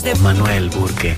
de Manuel Burke.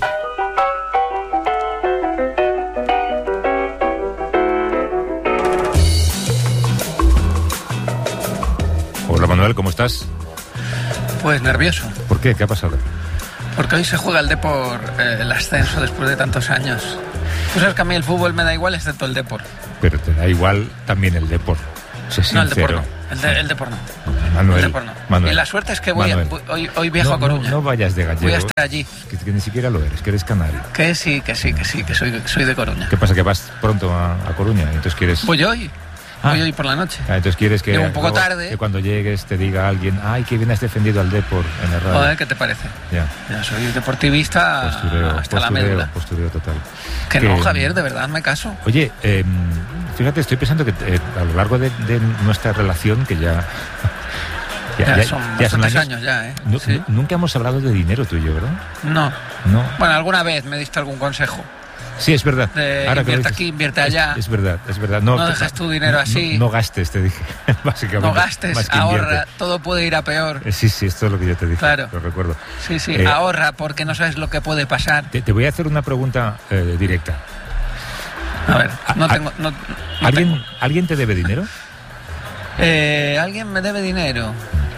Hola Manuel, ¿cómo estás? Pues nervioso. ¿Por qué? ¿Qué ha pasado? Porque hoy se juega el Depor, el ascenso después de tantos años. Tú sabes que a mí el fútbol me da igual excepto el Depor. Pero te da igual también el Depor. Sé sincero. No, el Depor no. El Depor no. Manuel, el Depor no. Manuel. Y la suerte es que hoy viajo a Coruña. No vayas de gallego. Voy a estar allí. Que ni siquiera lo eres, que eres canario. Que sí, que soy de Coruña. ¿Qué pasa? ¿Que vas pronto a Coruña? Entonces quieres... Voy hoy. Voy hoy por la noche. Entonces quieres que... Llego un poco tarde. Que cuando llegues te diga alguien, ay, que bien has defendido al Depor en el radio. Joder, ¿qué te parece? Ya Soy deportivista hasta la médula. Postureo total. Que no, Javier, de verdad, me caso. Oye, fíjate, estoy pensando que a lo largo de nuestra relación, que ya son bastantes años ya, ¿eh? ¿Sí? Nunca hemos hablado de dinero tú y yo, ¿verdad? No. Bueno, alguna vez me diste algún consejo. Sí, es verdad. Ahora invierte aquí, invierte allá. Es verdad. No dejes tu dinero así. No gastes, te dije, básicamente. No gastes, ahorra, todo puede ir a peor. Sí, esto es lo que yo te dije, claro. Lo recuerdo. Sí, ahorra, porque no sabes lo que puede pasar. Te voy a hacer una pregunta directa. A ver, ¿Alguien te debe dinero? ¿Alguien me debe dinero?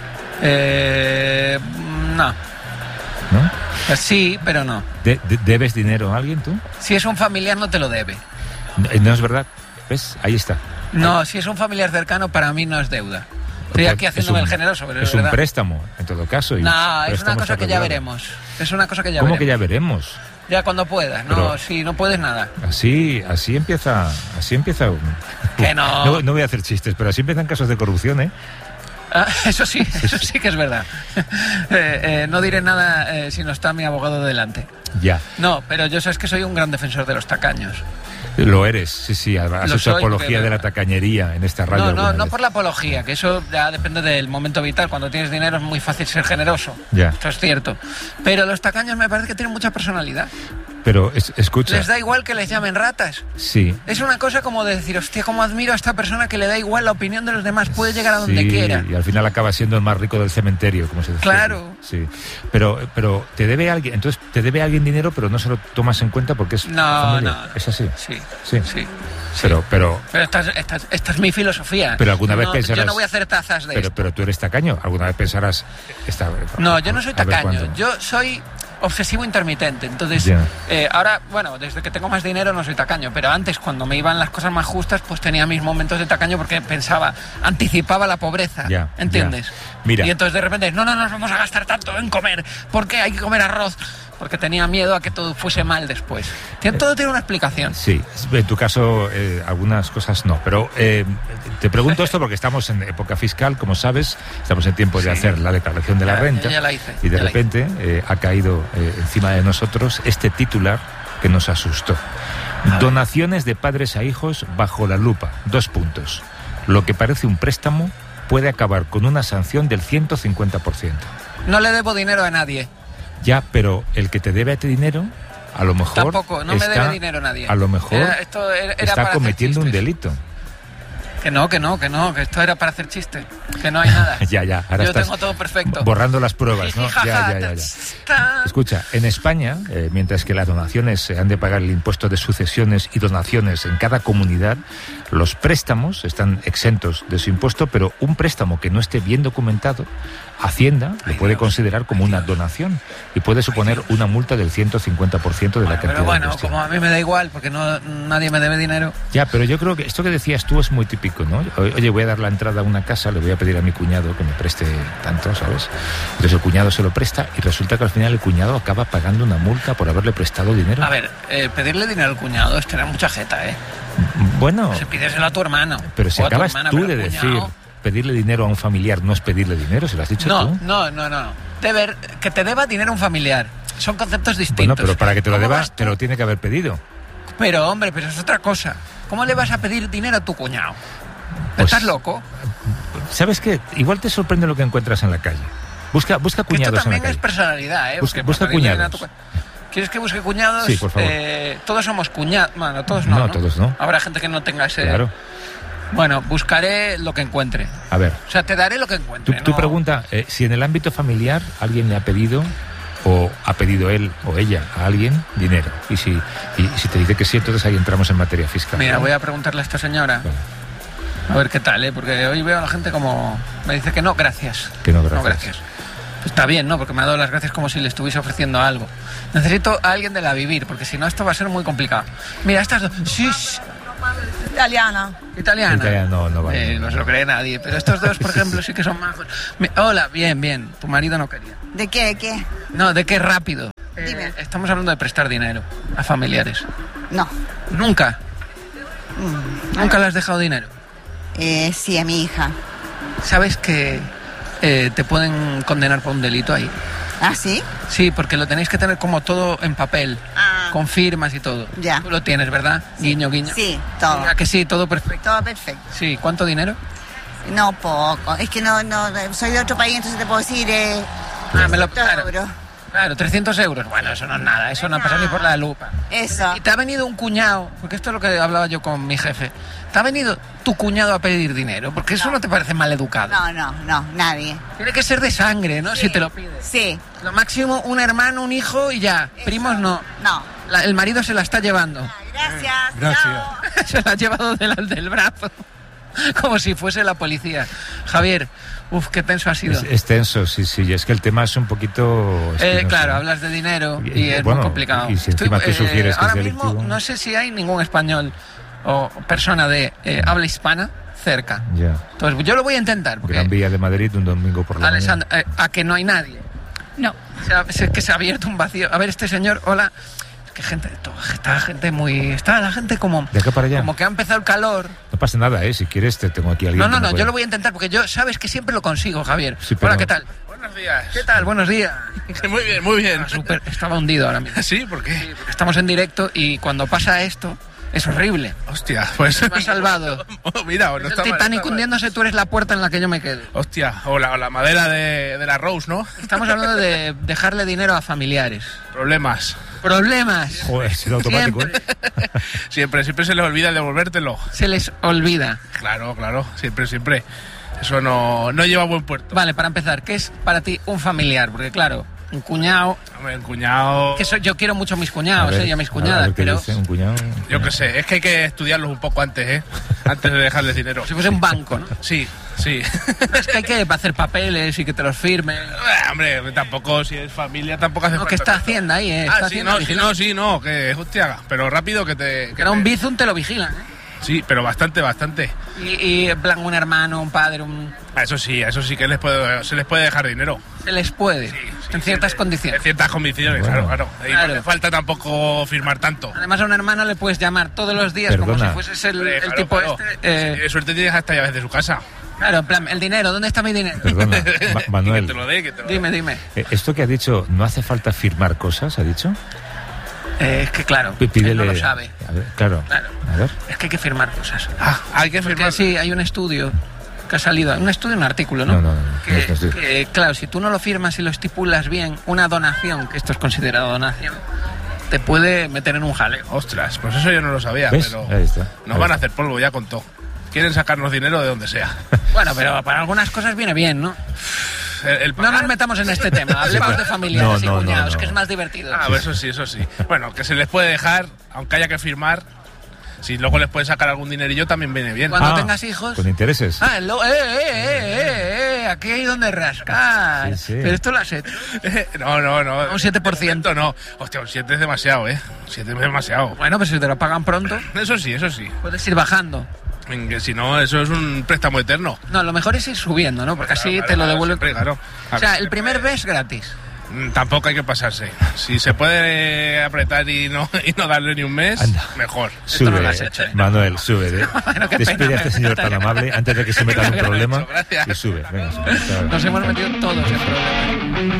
No. ¿No? Sí, pero no. ¿Debes dinero a alguien tú? Si es un familiar no te lo debe. No es verdad. ¿Ves? Ahí está. No, si es un familiar cercano para mí no es deuda. Estoy aquí haciéndome el generoso, pero es un préstamo, en todo caso. No, es una cosa que ya veremos. ¿Cómo que ya veremos? Ya cuando puedas, no, si no puedes nada. Así empieza. Que no. No voy a hacer chistes, pero así empiezan casos de corrupción, ¿eh? Eso sí que es verdad. No diré nada si no está mi abogado delante. Ya. No, pero yo sabes que soy un gran defensor de los tacaños. Lo eres, sí. Has hecho apología de la tacañería en esta radio. No por la apología, que eso ya depende del momento vital. Cuando tienes dinero es muy fácil ser generoso. Ya. Esto es cierto. Pero los tacaños me parece que tienen mucha personalidad. Pero escucha. Les da igual que les llamen ratas. Sí. Es una cosa como de decir, hostia, cómo admiro a esta persona que le da igual la opinión de los demás, puede llegar a donde quiera. Y al final acaba siendo el más rico del cementerio, como se dice. Claro. Sí. Pero te debe alguien, entonces te debe alguien dinero, pero no se lo tomas en cuenta porque es familia. No. ¿Es así? Sí. Pero esta es mi filosofía. Pero alguna vez pensarás... Yo no voy a hacer tazas de esto. Pero tú eres tacaño. ¿Alguna vez pensarás... No, yo no soy tacaño. Yo soy obsesivo intermitente. Entonces, ahora, bueno, desde que tengo más dinero no soy tacaño. Pero antes, cuando me iban las cosas más justas, pues tenía mis momentos de tacaño porque anticipaba la pobreza. ¿Entiendes? Mira. Y entonces de repente, no nos vamos a gastar tanto en comer. ¿Por qué hay que comer arroz? Porque tenía miedo a que todo fuese mal después. Todo tiene una explicación. Sí, en tu caso algunas cosas no, pero te pregunto esto porque estamos en época fiscal, como sabes, estamos en tiempo de hacer la declaración de la renta. Ya la hice. Y de repente ha caído encima de nosotros este titular que nos asustó. Donaciones de padres a hijos bajo la lupa. 2 puntos. Lo que parece un préstamo puede acabar con una sanción del 150%. No le debo dinero a nadie. Ya, pero el que te debe a ti dinero, a lo mejor... Tampoco, no me debe dinero a nadie. A lo mejor está cometiendo un delito. Que esto era para hacer chiste. Que no hay nada. Ya. Ahora yo tengo todo perfecto. Borrando las pruebas, ¿no? Ya. Escucha, en España, mientras que las donaciones se han de pagar el impuesto de sucesiones y donaciones en cada comunidad, los préstamos están exentos de su impuesto, pero un préstamo que no esté bien documentado, Hacienda lo puede considerar como una donación y puede suponer una multa del 150% de la cantidad. Pero bueno, como a mí me da igual, porque nadie me debe dinero. Ya, pero yo creo que esto que decías tú es muy típico, ¿no? Oye, voy a dar la entrada a una casa, le voy a pedir a mi cuñado que me preste tanto, ¿sabes? Entonces el cuñado se lo presta y resulta que al final el cuñado acaba pagando una multa por haberle prestado dinero. A ver, pedirle dinero al cuñado es tener mucha jeta, ¿eh? Bueno... Si pídeselo a tu hermano. Pero si acabas tú de decir... Pedirle dinero a un familiar no es pedirle dinero, ¿se lo has dicho tú? No. Que te deba dinero a un familiar. Son conceptos distintos. Bueno, pero para que te lo deba, te lo tiene que haber pedido. Pero, hombre, es otra cosa. ¿Cómo le vas a pedir dinero a tu cuñado? Pues, ¿estás loco? ¿Sabes qué? Igual te sorprende lo que encuentras en la calle. Busca cuñados en la calle. Esto también es personalidad, ¿eh? Busca cuñados. ¿Quieres que busque cuñados? Sí, por favor. Todos somos cuñados. Bueno, todos no. No, todos no. Habrá gente que no tenga ese... Claro. Bueno, buscaré lo que encuentre. A ver. O sea, te daré lo que encuentre. Tú pregunta, si en el ámbito familiar alguien le ha pedido o ha pedido él o ella a alguien dinero. Y si te dice que sí, entonces ahí entramos en materia fiscal. Mira, voy a preguntarle a esta señora. Vale. A ver qué tal, porque hoy veo a la gente como... Me dice que no, gracias. Que no, gracias. No, gracias. Pues está bien, ¿no? Porque me ha dado las gracias como si le estuviese ofreciendo algo. Necesito a alguien de la vivir, porque si no esto va a ser muy complicado. Mira, estas dos... Sí. Italiana. Italiana. No vale. No se lo cree nadie, pero estos dos, por ejemplo, sí que son majos. Hola, bien. Tu marido no quería. ¿De qué? No, ¿de qué rápido? Dime. Estamos hablando de prestar dinero a familiares. No. ¿Nunca? ¿Nunca le has dejado dinero? Sí, a mi hija. ¿Sabes que te pueden condenar por un delito ahí? ¿Ah, sí? Sí, porque lo tenéis que tener como todo en papel, con firmas y todo. Ya. Tú lo tienes, ¿verdad? Sí. Guiño. Sí, todo. ¿A que sí? Todo perfecto. Todo perfecto. Sí, ¿cuánto dinero? No, poco. Es que no soy de otro país, entonces te puedo decir... Claro, 300 euros. Bueno, eso no es nada, eso no pasa ni por la lupa. Eso. Y te ha venido un cuñado, porque esto es lo que hablaba yo con mi jefe. ¿Te ha venido tu cuñado a pedir dinero? Porque eso no te parece mal educado. No, nadie. Tiene que ser de sangre, ¿no? Sí. Si te lo pides. Sí. Lo máximo, un hermano, un hijo y ya. Eso. Primos no. No. El marido se la está llevando. Gracias. Chao. Se la ha llevado del brazo. Como si fuese la policía. Javier, qué tenso ha sido. Es tenso, sí. Y es que el tema es un poquito... claro, hablas de dinero y es muy complicado. Y si encima tú sugieres que es delictivo... Ahora mismo no sé si hay ningún español o persona de habla hispana cerca. Ya. Entonces yo lo voy a intentar. Gran Vía de Madrid, un domingo por la mañana. ¿A que no hay nadie? No. Es que se ha abierto un vacío. A ver, este señor, hola... Que gente, está la gente como de acá para allá. Como que ha empezado el calor. No pasa nada, si quieres te tengo aquí a alguien. No, yo lo voy a intentar porque yo sabes que siempre lo consigo, Javier. Sí, pero... Hola, ¿qué tal? Buenos días. ¿Qué tal? Buenos días. Muy bien. Estaba hundido ahora mismo. ¿Sí? ¿Por qué? Sí, porque estamos en directo y cuando pasa esto es horrible. Hostia, pues me has salvado. Mira, no el está Titanic mal, hundiéndose, tú eres la puerta en la que yo me quedo. Hostia, o la madera de la Rose, ¿no? Estamos hablando de dejarle dinero a familiares. Problemas. Joder, es automático. Siempre se les olvida devolvértelo. Se les olvida. Claro, siempre. Eso no lleva a buen puerto. Vale, para empezar, ¿qué es para ti un familiar? Porque claro, un cuñado... Hombre, un cuñado... yo quiero mucho a mis cuñados, y a mis cuñadas, pero... Dice, un cuñado... Yo qué sé, es que hay que estudiarlos un poco antes, antes de dejarles dinero. Si fuese un banco, ¿no? Sí. Es que hay que hacer papeles y que te los firmen. Hombre, tampoco, si es familia, tampoco hace falta. Que está Hacienda ahí, no, que hostia, pero rápido que te... Que era un bizum, te lo vigilan, Sí, pero bastante. Y en plan un hermano, un padre, Eso sí que se les puede dejar dinero. Se les puede, sí, en ciertas condiciones. En ciertas condiciones, bueno. claro. Y no hace falta tampoco firmar tanto. Además a un hermano le puedes llamar todos los días. Perdona. Como si fueses el tipo claro. Suerte tienes hasta llaves de su casa. Claro, en plan, el dinero, ¿dónde está mi dinero? Perdona, Manuel. Que te lo dé. Dime. Esto que ha dicho, ¿no hace falta firmar cosas, ha dicho? Es que claro, Pídele, él no lo sabe. A ver, claro. A ver. Es que hay que firmar cosas. Hay que firmar. Sí, hay un estudio que ha salido, un artículo, ¿no? No. Que, claro, si tú no lo firmas y lo estipulas bien, una donación, que esto es considerado donación, te puede meter en un jaleo. Ostras, pues eso yo no lo sabía, ¿ves? Pero ahí está. Nos van a hacer polvo ya con todo. Quieren sacarnos dinero de donde sea. Bueno, pero para algunas cosas viene bien, ¿no? No nos metamos en este tema, hablemos de familiares y cuñados, que es más divertido. Eso sí. Bueno, que se les puede dejar, aunque haya que firmar. Si luego les puedes sacar algún dinerillo también viene bien. Cuando tengas hijos... Con intereses. Aquí hay donde rascar. Sí. Pero esto lo has hecho. No. Un 7%. No. Hostia, un 7 es demasiado, 7 es demasiado. Bueno, pero si te lo pagan pronto... Eso sí. Puedes ir bajando. Que si no, eso es un préstamo eterno. No, lo mejor es ir subiendo, ¿no? Porque así te lo devuelven. Claro. O sea, el primer mes gratis. Tampoco hay que pasarse. Si se puede apretar y no darle ni un mes, mejor. Sube, no lo has hecho, Manuel, sube. Bueno, despide a este señor tan amable antes de que se meta en un problema. Gracias. Y sube. Venga, sube. Nos hemos metido todos en problemas.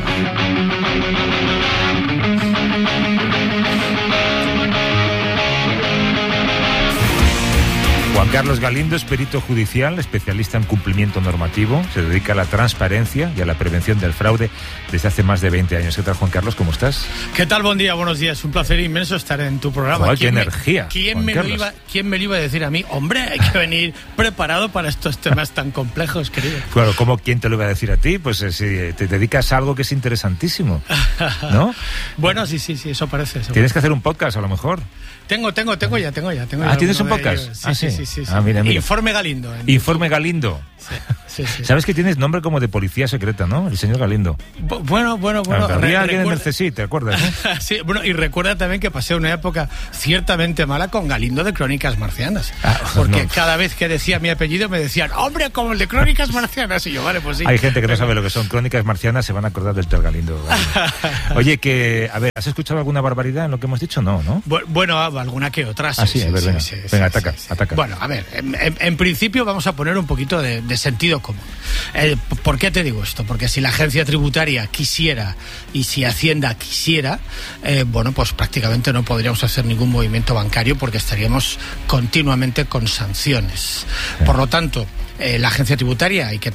Juan Carlos Galindo es perito judicial, especialista en cumplimiento normativo, se dedica a la transparencia y a la prevención del fraude desde hace más de 20 años. ¿Qué tal, Juan Carlos? ¿Cómo estás? ¿Qué tal? Buen día, buenos días. Un placer inmenso estar en tu programa. ¡Qué energía! ¿Quién me lo iba a decir a mí? Hombre, hay que venir preparado para estos temas tan complejos, querido. Claro, ¿cómo quién te lo iba a decir a ti? Pues si te dedicas a algo que es interesantísimo, ¿no? Bueno, sí, eso parece. Tienes que hacer un podcast, a lo mejor. Tengo ya. ¿Tienes un podcast? Sí. Mira. Informe Galindo. Informe Galindo. Sí. Sabes que tienes nombre como de policía secreta, ¿no? El señor Galindo. Bueno. Había alguien en Mercesí, ¿te acuerdas? Sí, bueno, y recuerda también que pasé una época ciertamente mala con Galindo de Crónicas Marcianas. Porque cada vez que decía mi apellido me decían, hombre, como el de Crónicas Marcianas. Y yo, vale, pues sí. Hay gente que no sabe lo que son Crónicas Marcianas, se van a acordar del tal Galindo. Oye, a ver, ¿has escuchado alguna barbaridad en lo que hemos dicho? No. Bueno, alguna que otra. Sí, a ver, venga, ataca. Bueno, a ver, en principio vamos a poner un poquito de sentido común. ¿Por qué te digo esto? Porque si la agencia tributaria quisiera y si Hacienda quisiera, bueno, pues prácticamente no podríamos hacer ningún movimiento bancario porque estaríamos continuamente con sanciones. Por lo tanto, la agencia tributaria hay que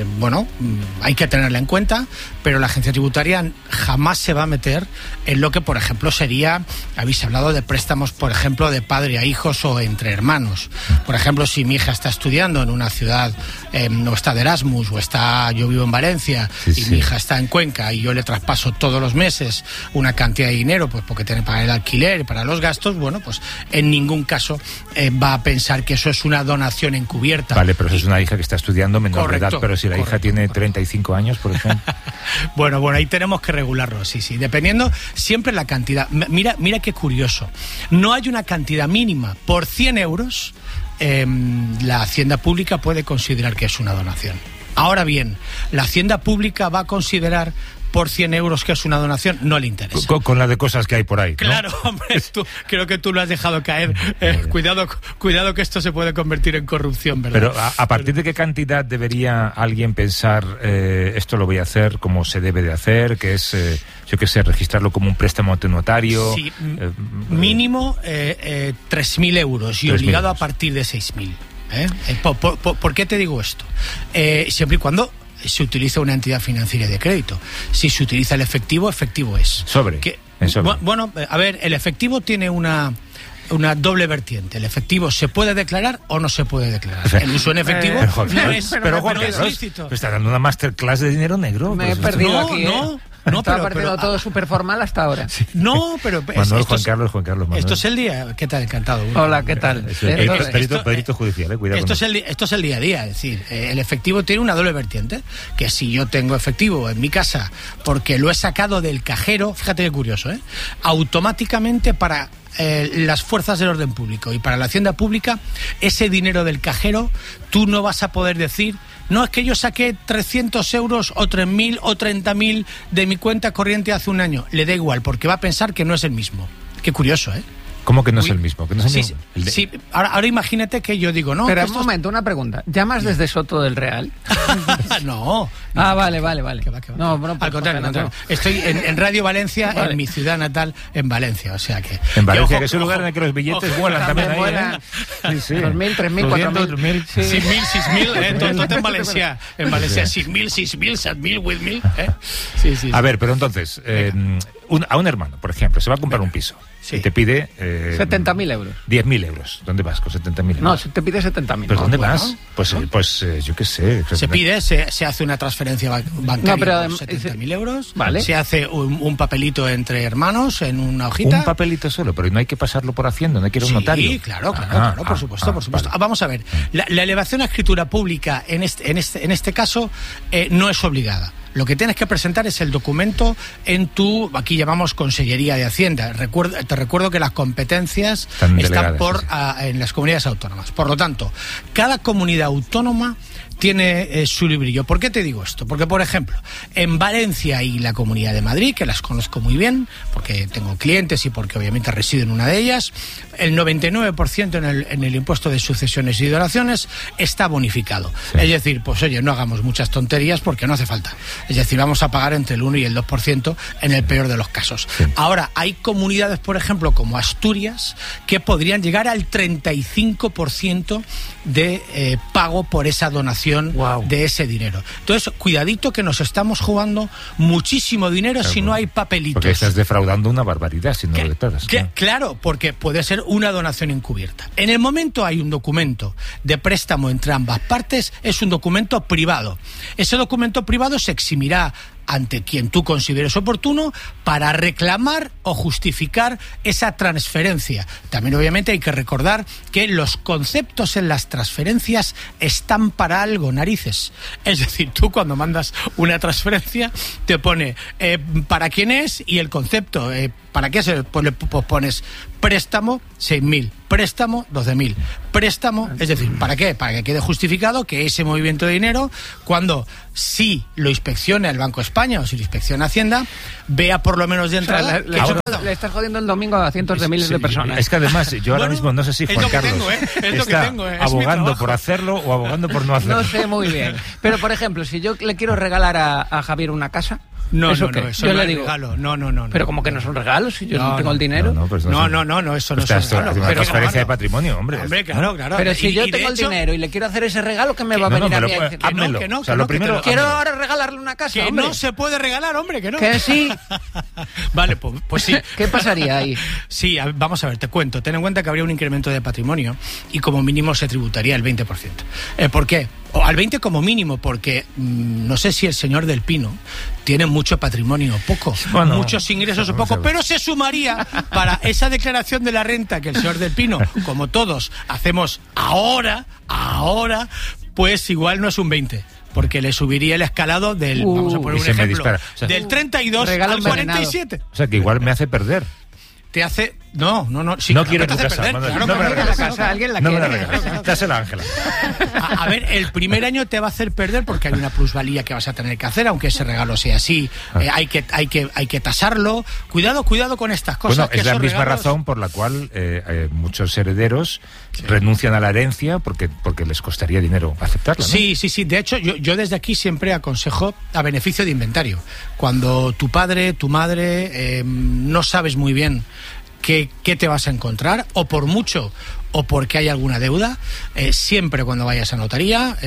tenerla en cuenta, pero la agencia tributaria jamás se va a meter en lo que, por ejemplo, habéis hablado de préstamos, por ejemplo, de padre a hijos o entre hermanos. Por ejemplo, si mi hija está estudiando en una ciudad, o está de Erasmus, yo vivo en Valencia, mi hija está en Cuenca y yo le traspaso todos los meses una cantidad de dinero, pues porque tiene que pagar el alquiler y para los gastos, bueno, pues en ningún caso va a pensar que eso es una donación encubierta. Vale, pero eso es una hija que está estudiando menor de edad, pero si la hija tiene 35 años, por ejemplo. Bueno, ahí tenemos que regularlo, sí, dependiendo siempre la cantidad. Mira qué curioso. No hay una cantidad mínima. Por 100 euros, la Hacienda Pública puede considerar que es una donación. Ahora bien, la Hacienda Pública va a considerar por 100 euros que es una donación, no le interesa. Con la de cosas que hay por ahí, ¿no? Claro, hombre, creo que tú lo has dejado caer. Cuidado que esto se puede convertir en corrupción, ¿verdad? Pero ¿a partir de qué cantidad debería alguien pensar esto lo voy a hacer como se debe de hacer, que es, registrarlo como un préstamo ante notario? Sí, mínimo 3.000 euros y obligado a partir de 6.000. ¿Por qué te digo esto? Siempre y cuando se utiliza una entidad financiera de crédito. Si se utiliza el efectivo es. Sobre. Bueno, a ver, el efectivo tiene una doble vertiente. El efectivo se puede declarar o no se puede declarar. El uso en efectivo no es lícito. Está dando una masterclass de dinero negro. Me he perdido aquí. Estaba partiendo todo súper formal hasta ahora. Sí. No, pero... Juan Carlos Manuel. Esto es el día... ¿Qué tal? Encantado. Hola, ¿qué tal? Perito judicial, cuidado. Esto es el día a día. Es decir, el efectivo tiene una doble vertiente. Que si yo tengo efectivo en mi casa porque lo he sacado del cajero, fíjate qué curioso, automáticamente para... las fuerzas del orden público y para la Hacienda Pública, ese dinero del cajero, tú no vas a poder decir, no, es que yo saqué 300 euros o 3.000 o 30.000 de mi cuenta corriente hace un año. Le da igual, porque va a pensar que no es el mismo. Qué curioso, ¿eh? ¿Cómo que no es el mismo? Sí. Ahora imagínate que yo digo, no... Pero un momento, una pregunta. ¿Llamas desde Soto del Real? No. Vale. ¿Qué va? No, bueno, al contrario. Estoy en Radio Valencia, vale. En mi ciudad natal, en Valencia, o sea que... En Valencia, que es un lugar en el que los billetes vuelan también ahí, vuelan. Sí. 2.000, 3.000, 4.000. 6.000, todo en Valencia. En Valencia, 6.000, 7.000, 8.000. Sí. A ver, pero entonces, a un hermano, por ejemplo, se va a comprar un piso. Sí. Y te pide... 70.000 euros. 10.000 euros. ¿Dónde vas con 70.000 euros? No, te pide 70.000. ¿Pero dónde vas? Pues yo qué sé. Se hace una transferencia bancaria por 70.000 euros. Vale. Se hace un papelito entre hermanos en una hojita. Un papelito solo, pero no hay que pasarlo por Hacienda, no hay que ir a un notario. Sí, claro, por supuesto. Vale. Vamos a ver, la elevación a escritura pública en este caso no es obligada. Lo que tienes que presentar es el documento en aquí llamamos Consellería de Hacienda. Te recuerdo que las competencias están en las comunidades autónomas. Por lo tanto, cada comunidad autónoma tiene su librillo. ¿Por qué te digo esto? Porque, por ejemplo, en Valencia y la Comunidad de Madrid, que las conozco muy bien, porque tengo clientes y porque obviamente resido en una de ellas, el 99% en el impuesto de sucesiones y donaciones está bonificado. Sí. Es decir, pues oye, no hagamos muchas tonterías porque no hace falta. Es decir, vamos a pagar entre el 1 y el 2% en el peor de los casos. Sí. Ahora, hay comunidades, por ejemplo, como Asturias, que podrían llegar al 35% de pago por esa donación de ese dinero. Entonces, cuidadito que nos estamos jugando muchísimo dinero si no hay papelitos. Porque estás defraudando una barbaridad si no lo declaras. Claro, porque puede ser una donación encubierta. En el momento hay un documento de préstamo entre ambas partes, es un documento privado. Ese documento privado se eximirá ante quien tú consideres oportuno para reclamar o justificar esa transferencia. También obviamente hay que recordar que los conceptos en las transferencias están para algo, narices. Es decir, tú cuando mandas una transferencia te pone para quién es y el concepto, ¿para qué se pues pones préstamo 6.000, préstamo 12.000, préstamo, es decir, ¿para qué? Para que quede justificado que ese movimiento de dinero, cuando si lo inspecciona el Banco de España o si lo inspecciona Hacienda, vea por lo menos de entrada. Le estás jodiendo el domingo a cientos de miles de personas. Es que además, yo ahora mismo no sé si Juan Carlos está abogando por hacerlo o abogando por no hacerlo. No sé muy bien. Pero, por ejemplo, si yo le quiero regalar a Javier una casa... eso yo no le es digo, regalo. No. Pero como que no es un regalo si yo no tengo el dinero. Eso no es un regalo. Una transferencia de patrimonio, hombre. Claro. Pero si yo tengo el dinero y le quiero hacer ese regalo, ¿qué me va a venir a mí? Quiero ahora regalarle una casa, que hombre. No se puede regalar, hombre, que no. Que sí. Vale, pues sí. ¿Qué pasaría ahí? Sí, vamos a ver, te cuento. Ten en cuenta que habría un incremento de patrimonio y como mínimo se tributaría el 20%. ¿Por qué? O al 20% como mínimo, porque no sé si el señor del Pino tiene mucho patrimonio o poco, muchos ingresos o poco, pero se sumaría para esa declaración de la renta que el señor del Pino, como todos, hacemos ahora, pues igual no es un 20%. Porque le subiría el escalado del, vamos a poner un ejemplo, del 32 al 47. O sea, que igual me hace perder. Te hace... No. Sí, no quiero tu casa. No me la casa. Alguien la quiere. Dásela, Ángela. A ver, el primer año te va a hacer perder porque hay una plusvalía que vas a tener que hacer, aunque ese regalo sea así. Hay que tasarlo. Cuidado con estas cosas. Bueno, es la misma razón por la cual muchos herederos renuncian a la herencia porque les costaría dinero aceptarla, ¿no? Sí. De hecho, yo desde aquí siempre aconsejo a beneficio de inventario. Cuando tu padre, tu madre, no sabes muy bien qué te vas a encontrar, o por mucho o porque hay alguna deuda, siempre cuando vayas a notaría,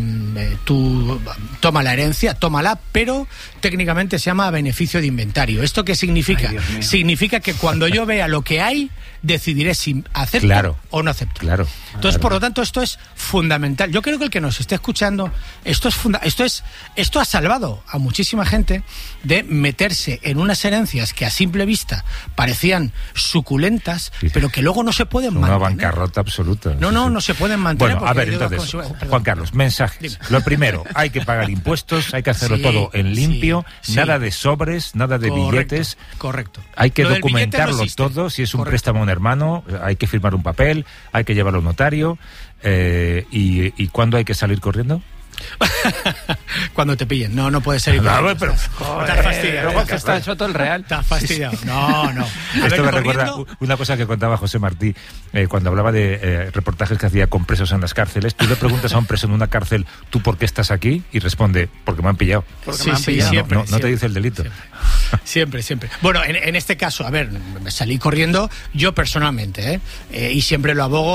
tú toma la herencia, tómala, pero técnicamente se llama beneficio de inventario. ¿Esto qué significa? Significa que cuando yo vea lo que hay, decidiré si acepto o no acepto. Entonces, por lo tanto, esto es fundamental. Yo creo que el que nos esté escuchando, esto ha salvado a muchísima gente de meterse en unas herencias que a simple vista parecían suculentas, pero que luego no se pueden mantener. Una bancarrota absoluta. No se pueden mantener. Bueno, a ver, entonces, Juan Carlos, mensajes. Dime. Lo primero, hay que pagar impuestos, hay que hacerlo todo en limpio, nada de sobres, nada de billetes. Correcto. Hay que documentarlo todo, si es un préstamo a un hermano, hay que firmar un papel, hay que llevarlo a un notario. ¿Y cuándo hay que salir corriendo? Cuando te pillen. No puede ser. Pero estás fastidiado. Luego que está hecho todo el real. Estás fastidiado. No. Esto me recuerda una cosa que contaba José Martí cuando hablaba de reportajes que hacía con presos en las cárceles. Tú le preguntas a un preso en una cárcel, ¿tú por qué estás aquí? Y responde, porque me han pillado. Porque me han pillado. Siempre, no te dice el delito. Siempre. Bueno, en este caso, a ver, salí corriendo yo personalmente, y siempre lo abogo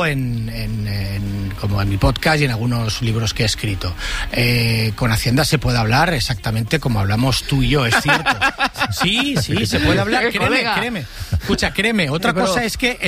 como en mi podcast y en algunos libros que he escrito. Con Hacienda se puede hablar exactamente como hablamos tú y yo, es cierto. Sí, se puede hablar, créeme. Escucha, créeme, otra cosa es que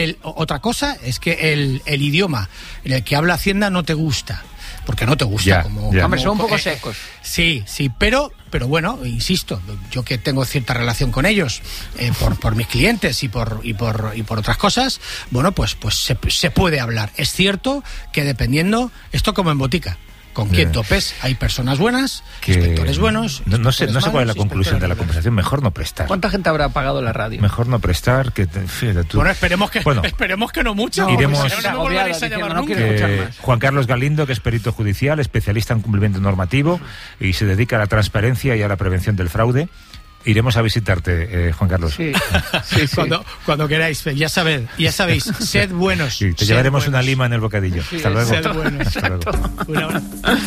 el idioma en el que habla Hacienda no te gusta. Porque no te gusta. Hombre, son un poco secos. Sí, pero bueno, insisto, yo que tengo cierta relación con ellos, por mis clientes y por otras cosas, bueno, pues se puede hablar. Es cierto que dependiendo, esto como en botica, con quién topes. Hay personas buenas, inspectores buenos. No sé cuál es la conclusión de la conversación. Mejor no prestar. ¿Cuánta gente habrá apagado la radio? Mejor no prestar. Fíjate tú. Bueno, esperemos que no mucho. Iremos. No volveréis a llamar nunca. Juan Carlos Galindo, que es perito judicial, especialista en cumplimiento normativo y se dedica a la transparencia y a la prevención del fraude. Iremos a visitarte, Juan Carlos. Sí. Cuando queráis. Ya sabéis, sed buenos. Sí, te llevaremos una lima en el bocadillo. Sí, hasta luego. Sed buenos. Hasta luego. Un abrazo.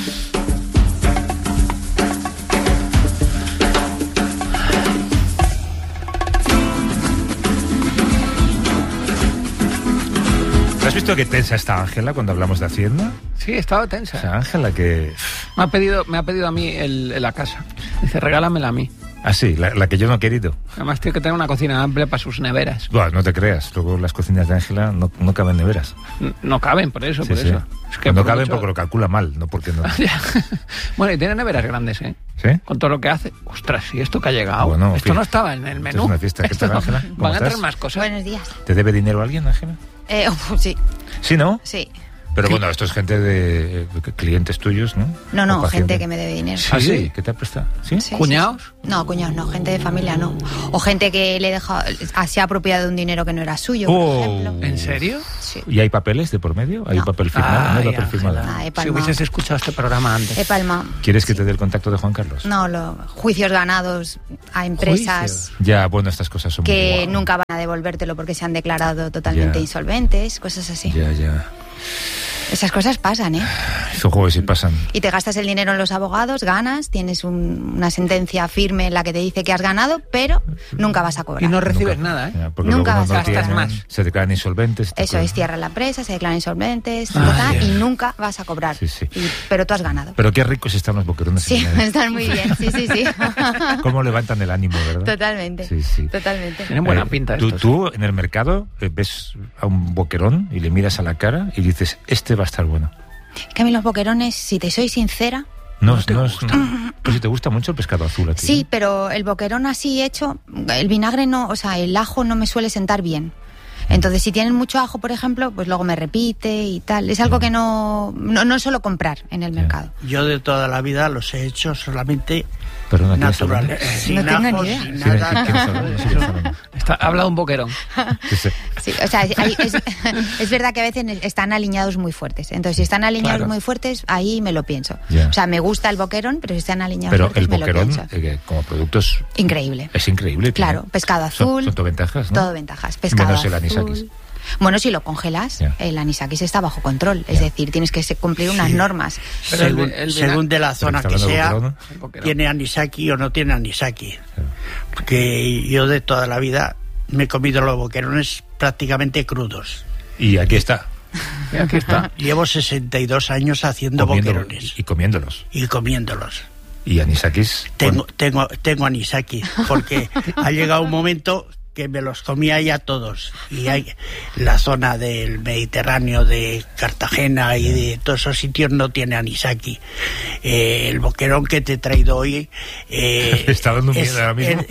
¿Has visto qué tensa está Ángela cuando hablamos de Hacienda? Sí, estaba tensa. O sea, Ángela que... Me ha pedido a mí la casa. Dice, regálamela a mí. Ah, sí, la que yo no he querido. Además tiene que tener una cocina amplia para sus neveras. Bueno, no te creas, luego las cocinas de Ángela no caben neveras. No caben, por eso, Sí. Es que no caben porque lo calcula mal, no porque no. Bueno, y tiene neveras grandes, ¿eh? ¿Sí? Con todo lo que hace. Ostras, ¿y esto que ha llegado? Bueno, esto no estaba en el menú. Es una fiesta. ¿Qué tal, Ángela? ¿Cómo Van a entrar estás? más cosas. Buenos días. ¿Te debe dinero alguien, Ángela? Sí, Sí, ¿no? sí. Pero bueno, esto es gente de clientes tuyos, ¿no? No, O pacientes. gente que me debe dinero. ¿Ah, sí? ¿Qué te ha prestado? ¿Sí? Sí, ¿Cuñados? sí. No, cuñados no, gente de familia no. O gente que le he dejado, se ha apropiado de un dinero que no era suyo, por ejemplo. ¿En serio? Sí. ¿Y hay papeles de por medio? ¿Hay No. papel firmado? ¿No hay papel Ángela. firmado? He Si palmado. hubieses escuchado este programa antes. He palmado. ¿Quieres que te dé el contacto de Juan Carlos? No, juicios ganados a empresas Ya, bueno, estas cosas son que muy... nunca van a devolvértelo porque se han declarado totalmente Ya. insolventes, cosas así. Ya. Esas cosas pasan, ¿eh? Estos juegos sí pasan. Y te gastas el dinero en los abogados, ganas, tienes una sentencia firme en la que te dice que has ganado, pero nunca vas a cobrar. Y no recibes Nunca. nada, ¿eh? Ya, porque Nunca luego vas a cuando gastar tienen, más. se declaran insolventes. estas Eso es, cosas. cierran la empresa, se declaran insolventes, Ah, y ya. nunca vas a cobrar. Sí. Pero tú has ganado. Pero qué ricos están los boquerones. Sí, en el- están muy bien, sí. Cómo levantan el ánimo, ¿verdad? Totalmente. Sí. Totalmente. Tienen buena pinta estos. Tú en el mercado ves a un boquerón y le miras a la cara y dices, este va a estar bueno. Que a mí los boquerones, si te soy sincera, Pues si te gusta mucho el pescado azul a ti. sí, pero el boquerón así hecho, el vinagre no, o sea, el ajo no me suele sentar bien. Entonces, si tienen mucho ajo, por ejemplo, pues luego me repite y tal. Es algo que no suelo comprar en el mercado. Yo de toda la vida los he hecho solamente Perdona, ¿quién está naturales. hablando? Sin No tengo ni ajos, idea. sin ¿Quién nada. está hablando? Sí, ¿quién está hablando? Ha hablado un boquerón. Sí, sí. Sí, o sea, es verdad que a veces están alineados muy fuertes. Entonces, si están alineados Claro. muy fuertes, ahí me lo pienso. Ya. O sea, me gusta el boquerón, pero si están alineados Pero fuertes, el me lo boquerón, pienso. como producto, es Increíble. increíble. Claro, tiene- pescado azul. Son todo ventajas, ¿no? Todo ventajas. Pescado Menos el azul. anisakis. Bueno, si lo congelas, Ya. el anisakis está bajo control. Es decir, tienes que cumplir unas normas. Pero Según de la zona está que hablando de sea, boquerón, El boquerón. tiene anisaki o no tiene anisaki. Porque yo de toda la vida me he comido los boquerones prácticamente crudos. Y aquí está, Y aquí está. Llevo 62 años haciendo comiéndolos boquerones y comiéndolos. y comiéndolos. Y anisakis. Tengo anisaki, porque ha llegado un momento que me los comía ya todos. Y hay la zona del Mediterráneo, de Cartagena y de todos esos sitios no tiene anisaki. El boquerón que te he traído hoy Está dando miedo ahora mismo.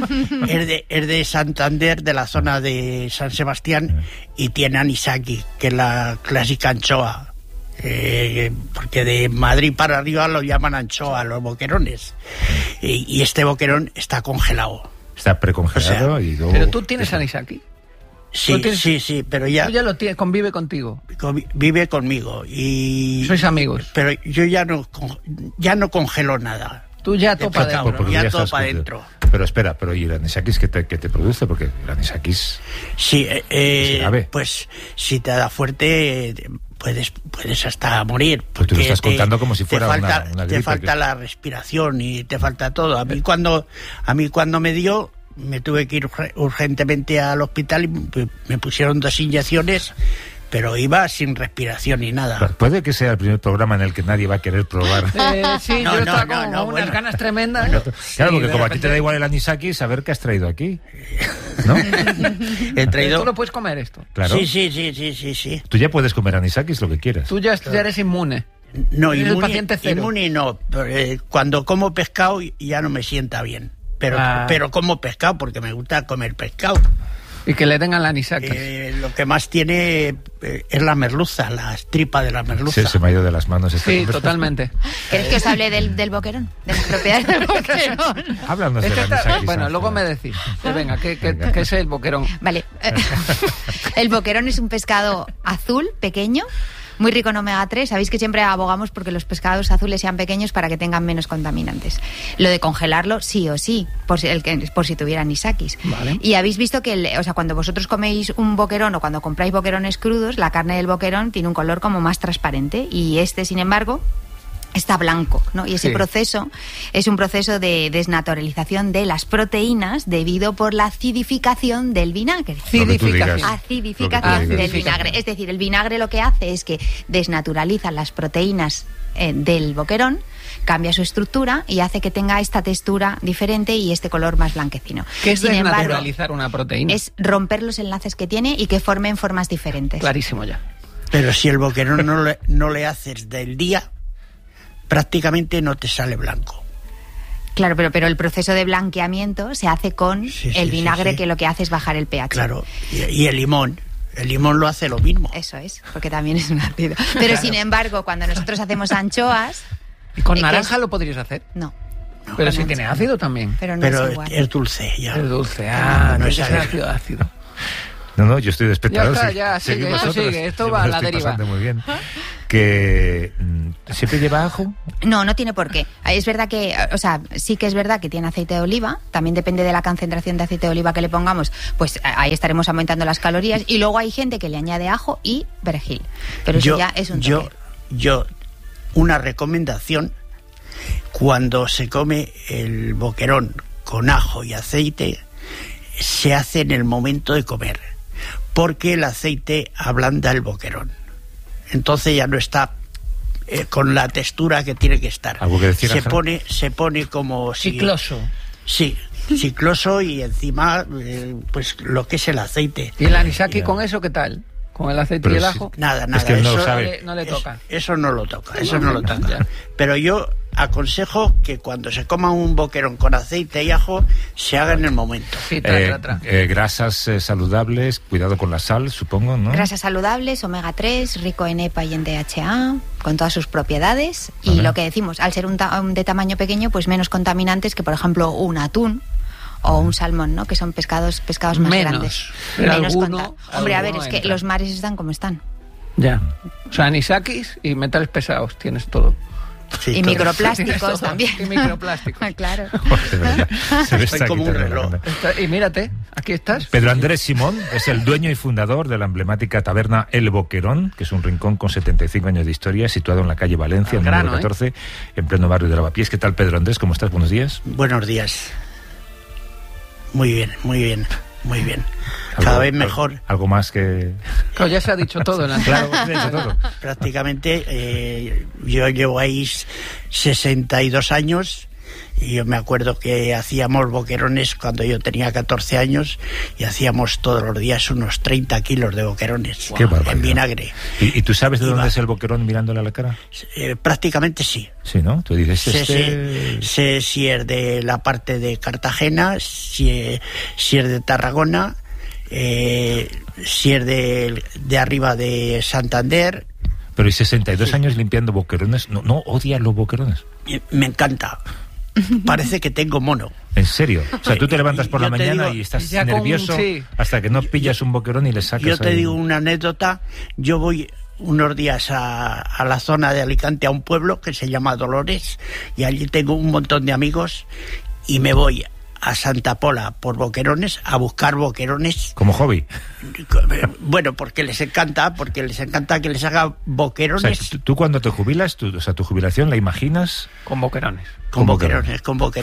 es de Santander, de la zona de San Sebastián, y tiene anisaki, que es la clásica anchoa. Porque de Madrid para arriba lo llaman anchoa, los boquerones. Y este boquerón está congelado. Está precongelado O sea, y luego... Pero tú tienes anisaki. Sí, ¿Tú tienes- sí, pero ya, Tú ya lo tienes, convive contigo. vive conmigo. Y Sois amigos. pero yo ya no congelo nada. Tú ya De topa pescado, dentro. porque ya ya todo estás para cumplido. adentro. Pero espera, ¿y el anisakis qué te produce? Porque el anisakis... Sí, Es grave. pues si te da fuerte puedes hasta morir. Pues tú lo porque estás contando como si fuera te falta, una te gripe, falta que- la respiración y te falta todo. A mí cuando me dio, me tuve que ir urgentemente al hospital y me pusieron 2 inyecciones, pero iba sin respiración ni nada. Puede que sea el primer programa en el que nadie va a querer probar. Sí, No, yo no, estaba no, con no, unas bueno. ganas tremendas. Claro, porque de como a ti te repente- da igual el anisakis, a ver qué has traído aquí. ¿No? He Pero traído... tú lo puedes comer esto. Claro. Sí. Tú ya puedes comer anisakis lo que quieras. Tú ya eres inmune. No, Eres el paciente cero. inmune no. Pero, cuando como pescado ya no me sienta bien. Pero como pescado porque me gusta comer pescado. Y que le tengan la anisakis. Lo que más tiene es la merluza, la tripa de la merluza. Sí, se me ha ido de las manos. Sí, totalmente. ¿Queréis que os hable del boquerón? De las propiedades del boquerón. Háblanos de la anisakis. Bueno, luego me decís. Venga, ¿qué es el boquerón? Vale. El boquerón es un pescado azul, pequeño, muy rico en omega 3. Sabéis que siempre abogamos porque los pescados azules sean pequeños para que tengan menos contaminantes. Lo de congelarlo, sí o sí, por si tuvieran anisakis. Vale. Y habéis visto que, cuando vosotros coméis un boquerón o cuando compráis boquerones crudos, la carne del boquerón tiene un color como más transparente y sin embargo, está blanco, ¿no? Y ese proceso es un proceso de desnaturalización de las proteínas debido por la acidificación del vinagre. Acidificación del vinagre. Es decir, el vinagre lo que hace es que desnaturaliza las proteínas del boquerón, cambia su estructura y hace que tenga esta textura diferente y este color más blanquecino. ¿Qué es desnaturalizar una proteína? Es romper los enlaces que tiene y que formen formas diferentes. Clarísimo ya. Pero si el boquerón no le haces del día, prácticamente no te sale blanco. Claro, pero el proceso de blanqueamiento se hace con el vinagre, que lo que hace es bajar el pH. Claro, y el limón. El limón lo hace lo mismo. Eso es, porque también es un ácido. Pero sin embargo, cuando nosotros hacemos anchoas... ¿Y con naranja lo podrías hacer? No. Pero si tiene ácido también. Pero es igual. Es dulce, ya. Es dulce, no es ácido. No, yo estoy de espectador. Sigue, esto va a la deriva. Muy bien. Que ¿siempre lleva ajo? No tiene por qué. Es verdad que, sí que es verdad que tiene aceite de oliva, también depende de la concentración de aceite de oliva que le pongamos, pues ahí estaremos aumentando las calorías, y luego hay gente que le añade ajo y perejil. Pero eso ya es un toque. Yo, una recomendación, cuando se come el boquerón con ajo y aceite, se hace en el momento de comer, porque el aceite ablanda el boquerón. Entonces ya no está con la textura que tiene que estar. ¿Algo que decir, se pone como chicloso. Sí, chicloso, y encima pues lo que es el aceite. ¿Y el anisaki con eso qué tal? ¿Con el aceite y el ajo? Nada. Es que no le toca. Eso no lo toca. Pero yo aconsejo que cuando se coma un boquerón con aceite y ajo, se haga en el momento. Sí, grasas saludables, cuidado con la sal, supongo, ¿no? Grasas saludables, omega 3, rico en EPA y en DHA, con todas sus propiedades. Y lo que decimos, al ser de tamaño pequeño, pues menos contaminantes que, por ejemplo, un atún o un salmón, ¿no? Que son pescados más grandes. Menos Hombre, a ver, es que los mares están como están. Ya. O sea, anisakis y metales pesados, tienes todo. Sí, y microplásticos también. Y microplásticos. Claro. Estoy como un reloj. Y mírate, aquí estás. Pedro Andrés Simón es el dueño y fundador de la emblemática taberna El Boquerón, que es un rincón con 75 años de historia, situado en la calle Valencia, número 14, en pleno barrio de Lavapiés. ¿Qué tal, Pedro Andrés? ¿Cómo estás? Buenos días. Buenos días. Muy bien. Cada vez mejor. Algo más que... Claro, ya se ha dicho todo en la Claro, se ha dicho todo. Prácticamente yo llevo ahí 62 años y yo me acuerdo que hacíamos boquerones cuando yo tenía 14 años y hacíamos todos los días unos 30 kilos de boquerones en vinagre. ¿Y tú sabes de dónde es el boquerón mirándole a la cara? Prácticamente sí. Sí, ¿no? Tú dices Sé si es de la parte de Cartagena, si es de Tarragona, si es de arriba de Santander. Pero ¿y 62 años limpiando boquerones? ¿No odias los boquerones? Me encanta. Parece que tengo mono. ¿En serio? O sea, tú te levantas por la mañana y estás nervioso hasta que no pillas un boquerón y le sacas. Yo te digo una anécdota. Yo voy unos días a la zona de Alicante, a un pueblo que se llama Dolores, y allí tengo un montón de amigos y me voy a Santa Pola por boquerones, a buscar boquerones. ¿Como hobby? Bueno, porque les encanta que les haga boquerones. O sea, tú cuando te jubilas, tu jubilación la imaginas... Con boquerones. Con boquerones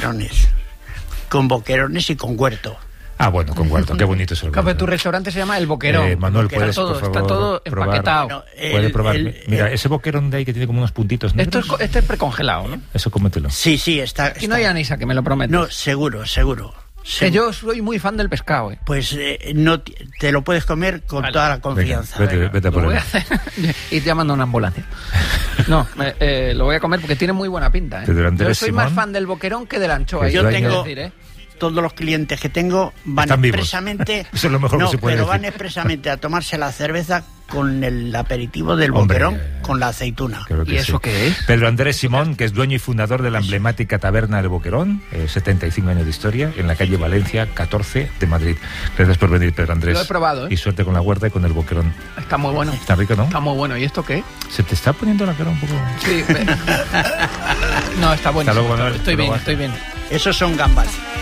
y con huerto. Ah, bueno, con huerto, qué bonito es el huerto. Tu restaurante se llama El Boquerón. Manuel, puedes, por favor, está todo empaquetado. Puedes probar. Mira, ese boquerón de ahí que tiene como unos puntitos negros. Este es precongelado, ¿no? Eso cómetelo. Sí, está. Y no hay anisa, que me lo prometes. No, seguro. Que yo soy muy fan del pescado, Pues no te lo puedes comer con toda la confianza. Venga, vete a por él. Y te llamando a una ambulancia. No, lo voy a comer porque tiene muy buena pinta, Yo soy más fan del boquerón que de la anchoa. Yo todos los clientes que tengo van expresamente... Eso es lo mejor que se puede decir. Van expresamente a tomarse la cerveza con el aperitivo del Boquerón, con la aceituna. ¿Y eso qué es? Pedro Andrés Simón, que es dueño y fundador de la emblemática taberna del Boquerón, 75 años de historia, en la calle Valencia 14 de Madrid. Gracias por venir, Pedro Andrés. Lo he probado, Y suerte con la huerta y con el Boquerón. Está muy bueno. Está rico, ¿no? Está muy bueno. ¿Y esto qué? ¿Se te está poniendo la cara un poco? Sí. No, está bueno. Hasta luego, Manuel. Estoy bien. Esos son gambas.